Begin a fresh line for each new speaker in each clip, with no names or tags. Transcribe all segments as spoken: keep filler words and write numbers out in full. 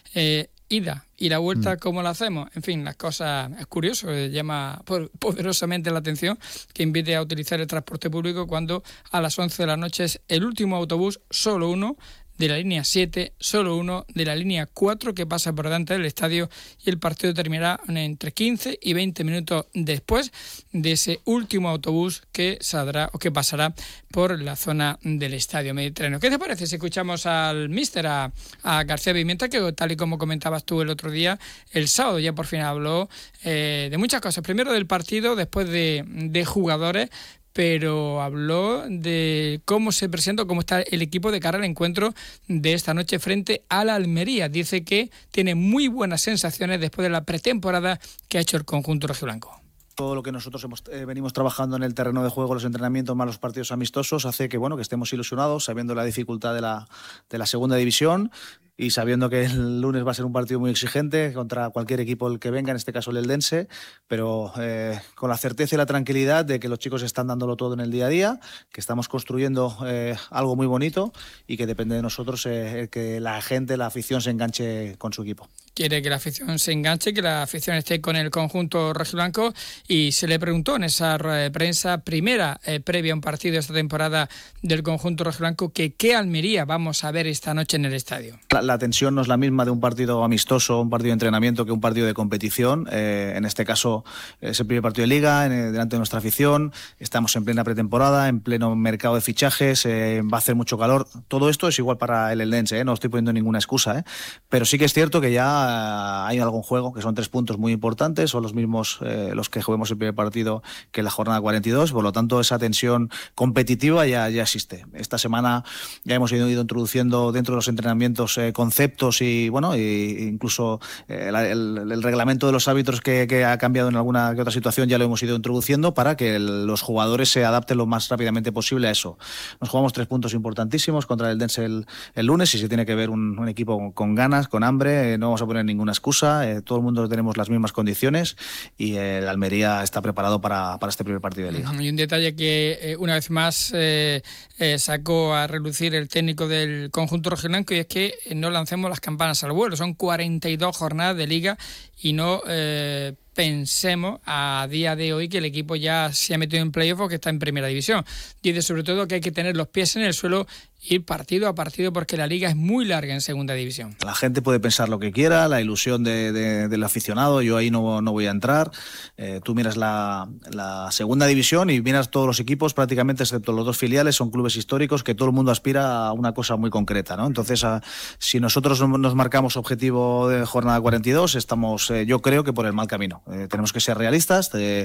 eh, ida y la vuelta, ¿cómo la hacemos? En fin, las cosas, es curioso, llama poderosamente la atención que invite a utilizar el transporte público cuando a las once de la noche es el último autobús, solo uno, de la línea siete, solo uno de la línea cuatro que pasa por delante del estadio, y el partido terminará entre quince y veinte minutos después de ese último autobús que saldrá o que pasará por la zona del estadio Mediterráneo. ¿Qué te parece si escuchamos al míster, a, a García Pimienta, que tal y como comentabas tú el otro día, el sábado ya por fin habló eh, de muchas cosas, primero del partido, después de, de jugadores, pero habló de cómo se presenta, cómo está el equipo de cara al encuentro de esta noche frente a la Almería. Dice que tiene muy buenas sensaciones después de la pretemporada que ha hecho el conjunto rojiblanco.
Todo lo que nosotros hemos, eh, venimos trabajando en el terreno de juego, los entrenamientos más los partidos amistosos, hace que, bueno, que estemos ilusionados, sabiendo la dificultad de la, de la segunda división, y sabiendo que el lunes va a ser un partido muy exigente contra cualquier equipo el que venga, en este caso el Eldense, pero eh, con la certeza y la tranquilidad de que los chicos están dándolo todo en el día a día, que estamos construyendo eh, algo muy bonito y que depende de nosotros eh, que la gente, la afición se enganche con su equipo.
Quiere que la afición se enganche, que la afición esté con el conjunto rojiblanco, y se le preguntó en esa rueda de prensa primera eh, previa a un partido de esta temporada del conjunto rojiblanco que qué Almería vamos a ver esta noche en el estadio.
La, la tensión no es la misma de un partido amistoso, un partido de entrenamiento, que un partido de competición. Eh, en este caso es el primer partido de Liga, en, delante de nuestra afición, estamos en plena pretemporada, en pleno mercado de fichajes, eh, va a hacer mucho calor. Todo esto es igual para el Eldense, eh, no estoy poniendo ninguna excusa, eh, pero sí que es cierto que ya hay algún juego, que son tres puntos muy importantes, son los mismos eh, los que juguemos el primer partido que la jornada cuarenta y dos, por lo tanto esa tensión competitiva ya, ya existe. Esta semana ya hemos ido, ido introduciendo dentro de los entrenamientos eh, conceptos y bueno, y incluso eh, la, el, el reglamento de los árbitros que, que ha cambiado en alguna que otra situación ya lo hemos ido introduciendo para que el, los jugadores se adapten lo más rápidamente posible a eso. Nos jugamos tres puntos importantísimos contra el Eldense el, el lunes, y se tiene que ver un, un equipo con, con ganas, con hambre, eh, no vamos a poner ninguna excusa, eh, todo el mundo tenemos las mismas condiciones y eh, el Almería está preparado para, para este primer partido de Liga.
Y un detalle que eh, una vez más eh, eh, sacó a relucir el técnico del conjunto rojiblanco, y es que no lancemos las campanas al vuelo. Son cuarenta y dos jornadas de Liga y no eh, pensemos a día de hoy que el equipo ya se ha metido en playoff o que está en primera división. Dice sobre todo que hay que tener los pies en el suelo, ir partido a partido, porque la Liga es muy larga en segunda división.
La gente puede pensar lo que quiera, la ilusión de, de, del aficionado, yo ahí no, no voy a entrar. Eh, tú miras la, la segunda división y miras todos los equipos, prácticamente excepto los dos filiales, son clubes históricos que todo el mundo aspira a una cosa muy concreta, ¿no? Entonces, a, si nosotros nos marcamos objetivo de jornada cuarenta y dos, estamos, eh, yo creo que por el mal camino. Eh, tenemos que ser realistas, eh,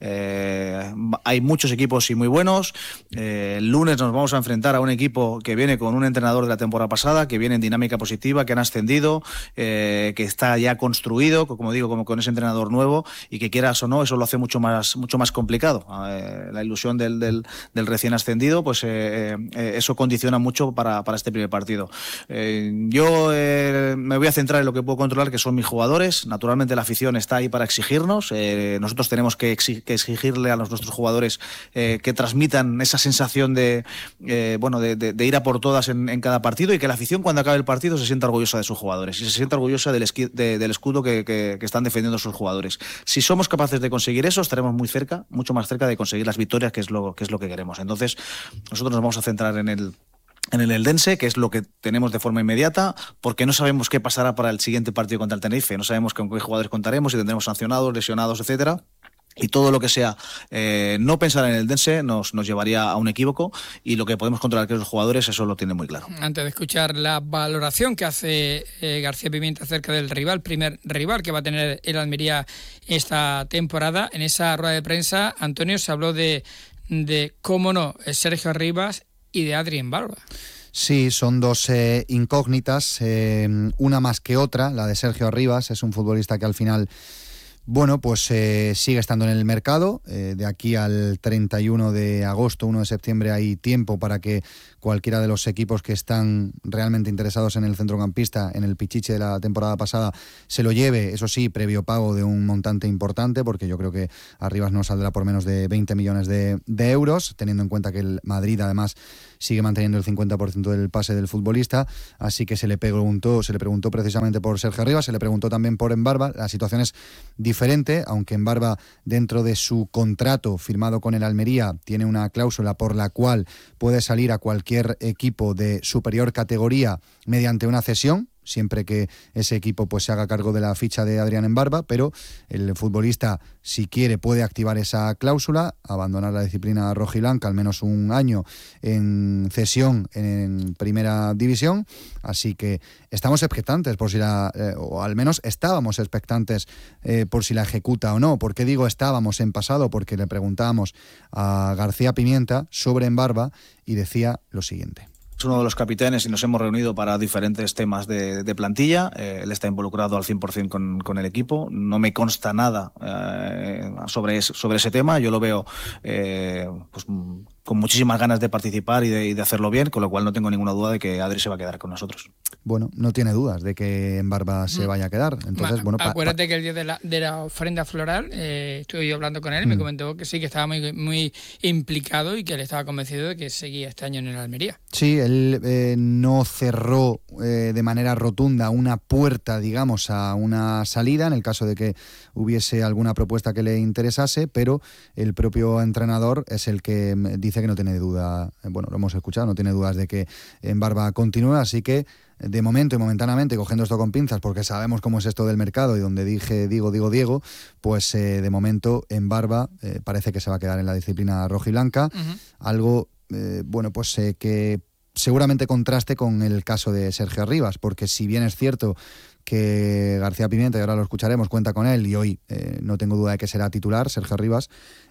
eh, hay muchos equipos y muy buenos. Eh, el lunes nos vamos a enfrentar a un equipo que viene con un entrenador de la temporada pasada, que viene en dinámica positiva, que han ascendido, eh, que está ya construido, como digo, como con ese entrenador nuevo, y que quieras o no, eso lo hace mucho más, mucho más complicado. Eh, la ilusión del, del, del recién ascendido, pues eh, eh, eso condiciona mucho para, para este primer partido. Eh, yo eh, me voy a centrar en lo que puedo controlar, que son mis jugadores. Naturalmente la afición está ahí para exigirnos. Eh, nosotros tenemos que, exig- que exigirle a los, nuestros jugadores eh, que transmitan esa sensación de, eh, bueno, de, de, de ir a por todas en, en cada partido, y que la afición cuando acabe el partido se sienta orgullosa de sus jugadores y se sienta orgullosa del, esqui, de, del escudo que, que, que están defendiendo sus jugadores. Si somos capaces de conseguir eso, estaremos muy cerca, mucho más cerca de conseguir las victorias, que es lo que es lo que queremos. Entonces, nosotros nos vamos a centrar en el en el Eldense, que es lo que tenemos de forma inmediata, porque no sabemos qué pasará para el siguiente partido contra el Tenerife, no sabemos con qué jugadores contaremos, si tendremos sancionados, lesionados, etcétera. Y todo lo que sea eh, no pensar en el Eldense nos, nos llevaría a un equívoco, y lo que podemos controlar, que los jugadores, eso lo tienen muy claro.
Antes de escuchar la valoración que hace eh, García Pimienta acerca del rival, primer rival que va a tener el Almería esta temporada, en esa rueda de prensa, Antonio, se habló de, de cómo no, Sergio Arribas y de Adrien Barba.
Sí, son dos eh, incógnitas, eh, una más que otra. La de Sergio Arribas es un futbolista que al final Bueno, pues eh, sigue estando en el mercado. Eh, de aquí al treinta y uno de agosto, uno de septiembre, hay tiempo para que cualquiera de los equipos que están realmente interesados en el centrocampista, en el Pichichi de la temporada pasada, se lo lleve, eso sí, previo pago de un montante importante, porque yo creo que Arribas no saldrá por menos de veinte millones de, de euros, teniendo en cuenta que el Madrid además sigue manteniendo el cincuenta por ciento del pase del futbolista, así que se le preguntó, se le preguntó precisamente por Sergio Arribas, se le preguntó también por Embarba. La situación es diferente, aunque Embarba, dentro de su contrato firmado con el Almería, tiene una cláusula por la cual puede salir a cualquier equipo de superior categoría mediante una cesión, siempre que ese equipo pues se haga cargo de la ficha de Adrián Embarba, pero el futbolista, si quiere, puede activar esa cláusula, abandonar la disciplina rojiblanca al menos un año en cesión en primera división, así que estamos expectantes por si la, eh, o al menos estábamos expectantes eh, por si la ejecuta o no. ¿Por qué digo estábamos en pasado? Porque le preguntábamos a García Pimienta sobre Embarba y decía lo siguiente.
Es uno de los capitanes y nos hemos reunido para diferentes temas de, de plantilla. Eh, él está involucrado al cien por ciento con, con el equipo. No me consta nada eh, sobre, es, sobre ese tema. Yo lo veo eh, pues, con muchísimas ganas de participar y de, y de hacerlo bien, con lo cual no tengo ninguna duda de que Adri se va a quedar con nosotros.
Bueno, no tiene dudas de que Embarba se vaya a quedar. Entonces,
Ma,
bueno, pa,
acuérdate
pa,
que el día de la, de la ofrenda floral eh, estuve yo hablando con él y mm. me comentó que sí, que estaba muy, muy implicado y que él estaba convencido de que seguía este año en el Almería.
Sí, él eh, no cerró eh, de manera rotunda una puerta, digamos, a una salida en el caso de que hubiese alguna propuesta que le interesase, pero el propio entrenador es el que dice que no tiene duda, bueno, lo hemos escuchado, no tiene dudas de que Embarba continúe, así que de momento y momentáneamente, cogiendo esto con pinzas, porque sabemos cómo es esto del mercado y donde dije digo, digo, Diego, pues eh, de momento Embarba eh, parece que se va a quedar en la disciplina rojiblanca, uh-huh. algo, eh, bueno, pues eh, que seguramente contraste con el caso de Sergio Arribas, porque si bien es cierto que García Pimienta, y ahora lo escucharemos, cuenta con él y hoy eh, no tengo duda de que será titular, Sergio Arribas,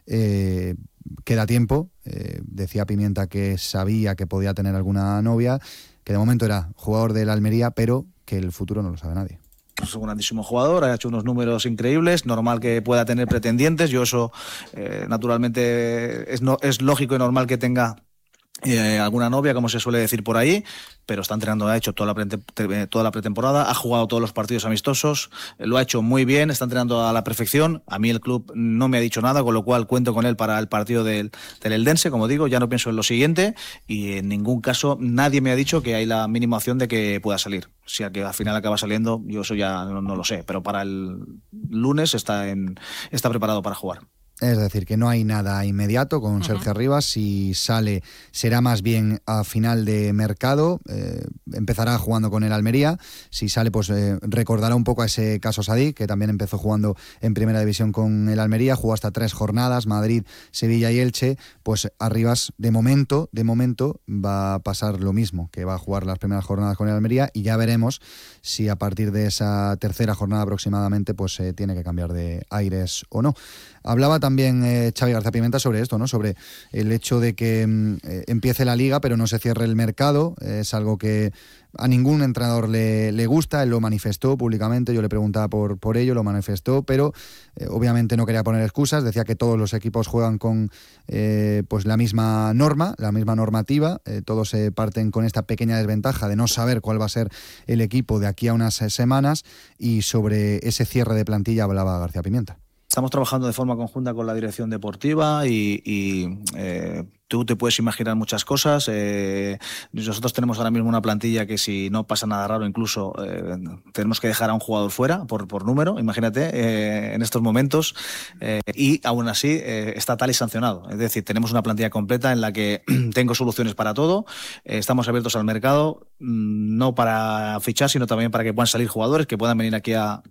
eh, queda tiempo, eh, decía Pimienta que sabía que podía tener alguna novia, que de momento era jugador del Almería, pero que el futuro no lo sabe nadie.
Es un grandísimo jugador, ha hecho unos números increíbles, normal que pueda tener pretendientes, yo eso eh, naturalmente es, no, es lógico y normal que tenga Eh, alguna novia, como se suele decir por ahí, pero está entrenando, ha hecho toda la, pre- toda la pretemporada, ha jugado todos los partidos amistosos, eh, lo ha hecho muy bien, está entrenando a la perfección. A mí el club no me ha dicho nada, con lo cual cuento con él para el partido del, del Eldense, como digo, ya no pienso en lo siguiente y en ningún caso nadie me ha dicho que hay la mínima opción de que pueda salir. Si al que al final acaba saliendo, yo eso ya no, no lo sé, pero para el lunes está, en, está preparado para jugar.
Es decir, que no hay nada inmediato con uh-huh. Sergio Arribas. Si sale, será más bien a final de mercado. Eh, empezará jugando con el Almería. Si sale, pues eh, recordará un poco a ese caso Sadik, que también empezó jugando en primera división con el Almería. Jugó hasta tres jornadas, Madrid, Sevilla y Elche. Pues Arribas, de momento, de momento, va a pasar lo mismo, que va a jugar las primeras jornadas con el Almería y ya veremos si a partir de esa tercera jornada aproximadamente, pues eh, tiene que cambiar de aires o no. Hablaba también eh, Xavi García Pimienta sobre esto, ¿no? Sobre el hecho de que eh, empiece la liga pero no se cierre el mercado. Eh, es algo que a ningún entrenador le, le gusta. Él lo manifestó públicamente, yo le preguntaba por, por ello, lo manifestó, pero eh, obviamente no quería poner excusas. Decía que todos los equipos juegan con eh, pues la misma norma, la misma normativa. Eh, todos se eh, parten con esta pequeña desventaja de no saber cuál va a ser el equipo de aquí a unas semanas, y sobre ese cierre de plantilla hablaba García Pimienta.
Estamos trabajando de forma conjunta con la dirección deportiva y, y eh, tú te puedes imaginar muchas cosas. Eh, nosotros tenemos ahora mismo una plantilla que si no pasa nada raro incluso eh, tenemos que dejar a un jugador fuera por, por número, imagínate, eh, en estos momentos. Eh, y aún así eh, está tal y sancionado. Es decir, tenemos una plantilla completa en la que tengo soluciones para todo. Eh, estamos abiertos al mercado, no para fichar, sino también para que puedan salir jugadores, que puedan venir aquí a...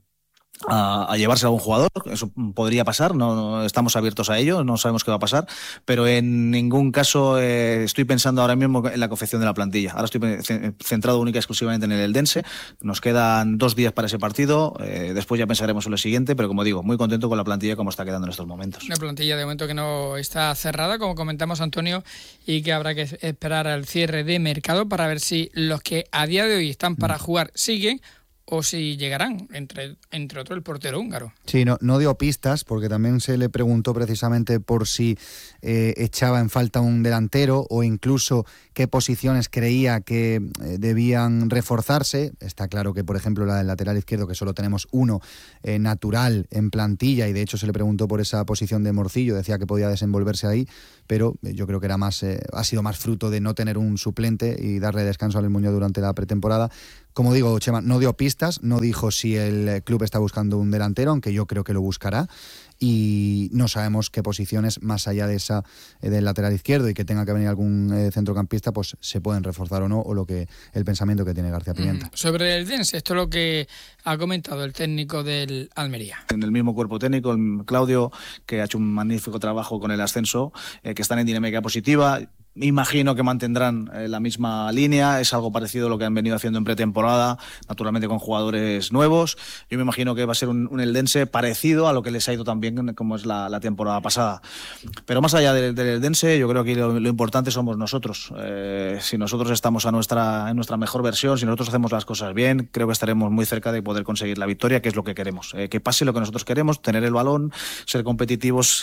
A, a llevarse a algún jugador. Eso podría pasar, no, no estamos abiertos a ello, no sabemos qué va a pasar, pero en ningún caso eh, estoy pensando ahora mismo en la confección de la plantilla. Ahora estoy centrado única y exclusivamente en el Eldense. Nos quedan dos días para ese partido, eh, después ya pensaremos en lo siguiente, pero como digo, muy contento con la plantilla como está quedando en estos momentos.
Una plantilla de momento que no está cerrada, como comentamos, Antonio, y que habrá que esperar al cierre de mercado para ver si los que a día de hoy están para jugar siguen o si llegarán, entre, entre otros el portero húngaro.
Sí, no, no dio pistas, porque también se le preguntó precisamente por si eh, echaba en falta un delantero o incluso qué posiciones creía que eh, debían reforzarse. Está claro que, por ejemplo, la del lateral izquierdo, que solo tenemos uno eh, natural en plantilla, y de hecho se le preguntó por esa posición de Morcillo, decía que podía desenvolverse ahí, pero yo creo que era más eh, ha sido más fruto de no tener un suplente y darle descanso a Luis Muñoz durante la pretemporada. Como digo, Chema, no dio pistas, no dijo si el club está buscando un delantero, aunque yo creo que lo buscará, y no sabemos qué posiciones, más allá de esa eh, del lateral izquierdo y que tenga que venir algún eh, centrocampista, pues se pueden reforzar o no, o lo que el pensamiento que tiene García Pimienta.
Mm, sobre el Dense, esto es lo que ha comentado el técnico del Almería.
En el mismo cuerpo técnico, el Claudio, que ha hecho un magnífico trabajo con el ascenso, eh, que están en dinámica positiva. Imagino que mantendrán eh, la misma línea, es algo parecido a lo que han venido haciendo en pretemporada, naturalmente con jugadores nuevos. Yo me imagino que va a ser un, un Eldense parecido a lo que les ha ido también como es la, la temporada pasada. Pero más allá del, del Eldense, yo creo que lo, lo importante somos nosotros. Eh, si nosotros estamos a nuestra, en nuestra mejor versión, si nosotros hacemos las cosas bien, creo que estaremos muy cerca de poder conseguir la victoria, que es lo que queremos. Eh, que pase lo que nosotros queremos, tener el balón, ser competitivos